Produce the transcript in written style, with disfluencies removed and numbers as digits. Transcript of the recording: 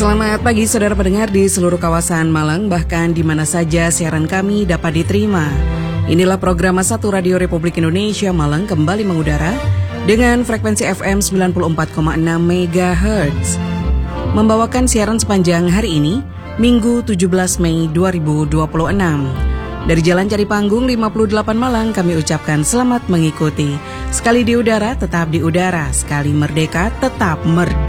Selamat pagi saudara pendengar di seluruh kawasan Malang, bahkan di mana saja siaran kami dapat diterima. Inilah program 1 Radio Republik Indonesia Malang kembali mengudara dengan frekuensi FM 94,6 MHz. Membawakan siaran sepanjang hari ini, Minggu 17 Mei 2026. Dari Jalan Cari Panggung 58 Malang kami ucapkan selamat mengikuti. Sekali di udara, tetap di udara. Sekali merdeka, tetap merdeka.